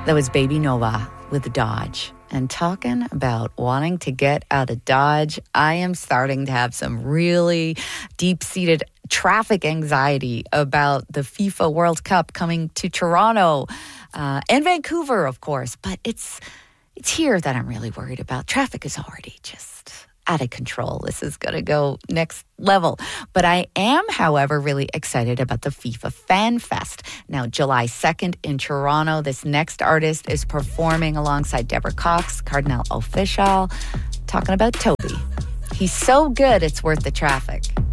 That was Baby Nova with Dodge. And talking about wanting to get out of Dodge, I am starting to have some really deep-seated traffic anxiety about the FIFA World Cup coming to Toronto and Vancouver, of course. But it's here that I'm really worried about. Traffic is already just out of control. This is going to go next level. But I am, however, really excited about the FIFA Fan Fest. Now, July 2nd in Toronto, this next artist is performing alongside Deborah Cox, Cardinal Offishall, talking about Toby. He's so good, it's worth the traffic.